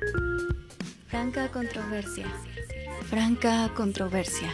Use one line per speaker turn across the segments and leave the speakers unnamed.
Franca controversia. Franca controversia.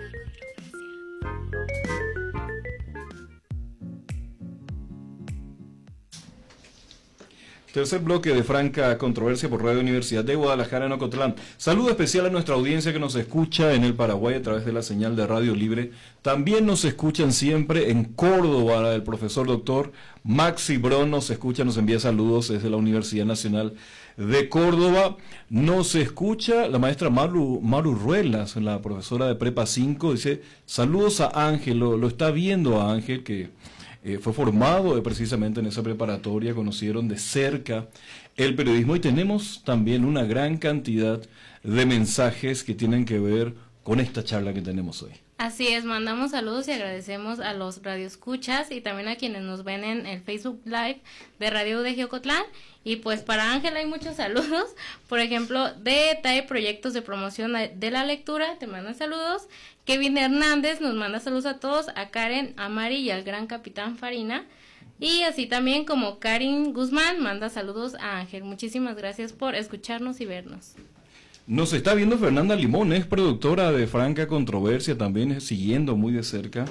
Tercer bloque de Franca Controversia por Radio Universidad de Guadalajara en Ocotlán. Saludo especial a nuestra audiencia que nos escucha en el Paraguay a través de la señal de Radio Libre. También nos escuchan siempre en Córdoba. El profesor doctor Maxi Bron nos escucha, nos envía saludos desde la Universidad Nacional de Córdoba. Nos escucha la maestra Maru Ruelas, la profesora de Prepa 5. Dice, saludos a Ángel, lo está viendo a Ángel que... fue formado precisamente en esa preparatoria, conocieron de cerca el periodismo y tenemos también una gran cantidad de mensajes que tienen que ver con esta charla que tenemos hoy.
Así es, mandamos saludos y agradecemos a los radioescuchas y también a quienes nos ven en el Facebook Live de Radio UDG Ocotlán. Y pues para Ángel hay muchos saludos, por ejemplo, de TAE Proyectos de Promoción de la Lectura, te mandan saludos. Kevin Hernández nos manda saludos a todos, a Karen, a Mari y al gran capitán Farina. Y así también como Karin Guzmán manda saludos a Ángel. Muchísimas gracias por escucharnos y vernos.
Nos está viendo Fernanda Limón, es productora de Franca Controversia, también siguiendo muy de cerca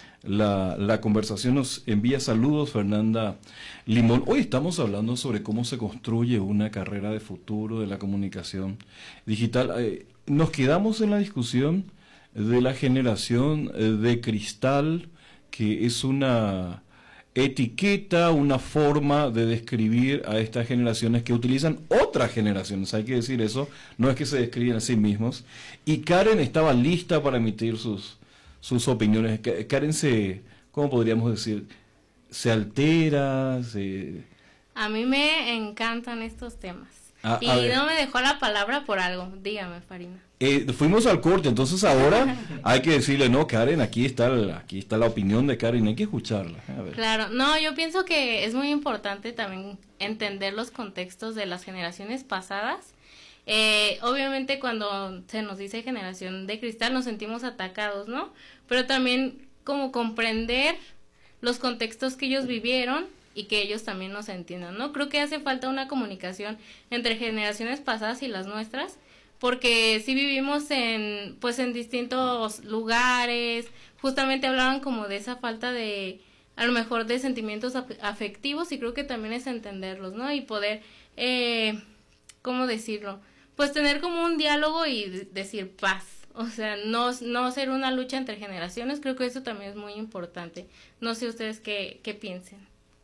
la conversación. Nos envía saludos Fernanda Limón. Hoy estamos hablando sobre cómo se construye una carrera de futuro de la comunicación digital. Nos quedamos en la discusión de la generación de cristal, que es una etiqueta, una forma de describir a estas generaciones que utilizan otras generaciones, hay que decir eso, no es que se describen a sí mismos. Y Karen estaba lista para emitir sus opiniones. Karen ¿cómo podríamos decir? Se altera,
A mí me encantan estos temas. Y no me dejó la palabra por algo. Dígame, Farina.
Fuimos al corte, entonces ahora hay que decirle, no, Karen, aquí está la opinión de Karen, hay que escucharla. A ver.
Claro, no, yo pienso que es muy importante también entender los contextos de las generaciones pasadas. Obviamente cuando se nos dice generación de cristal nos sentimos atacados, ¿no? Pero también como comprender los contextos que ellos vivieron y que ellos también nos entiendan, ¿no? Creo que hace falta una comunicación entre generaciones pasadas y las nuestras, porque sí vivimos en distintos lugares. Justamente hablaban como de esa falta de, a lo mejor, de sentimientos afectivos, y creo que también es entenderlos, ¿no? Y poder, ¿cómo decirlo? Pues tener como un diálogo y decir paz. O sea, no ser una lucha entre generaciones. Creo que eso también es muy importante. No sé ustedes qué piensen.